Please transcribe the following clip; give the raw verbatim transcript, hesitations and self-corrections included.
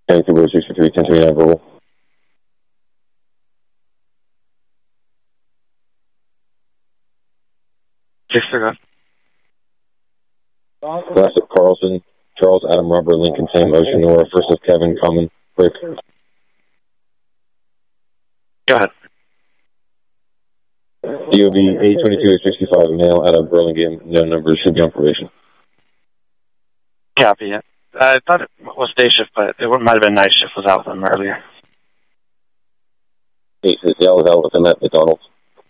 County Road sixty-three, ten twenty-nine verbal. Disregard. Classic Carlson, Charles, Adam, Robert, Lincoln, Sam, Ocean, Nora, first of Kevin, Common, Rick. Go ahead. D O B eight twenty-two eight sixty-five, male out of Burlingame, no numbers, should be on probation. Copy it. I thought it was day shift, but it might have been night shift. Was out with them earlier. Eight says, yeah, I was out with them at McDonald's.